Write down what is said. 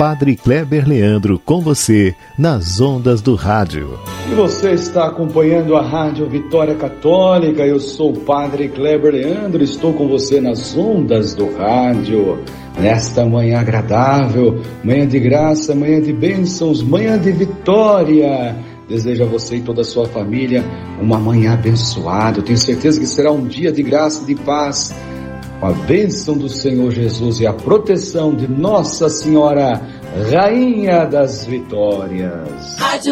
Padre Kleber Leandro com você nas ondas do rádio. E você está acompanhando a Rádio Vitória Católica. Eu sou o Padre Kleber Leandro, estou com você nas ondas do rádio. Nesta manhã agradável, manhã de graça, manhã de bênçãos, manhã de vitória. Desejo a você e toda a sua família uma manhã abençoada. Eu tenho certeza que será um dia de graça e de paz, com a bênção do Senhor Jesus e a proteção de Nossa Senhora, Rainha das Vitórias. Rádio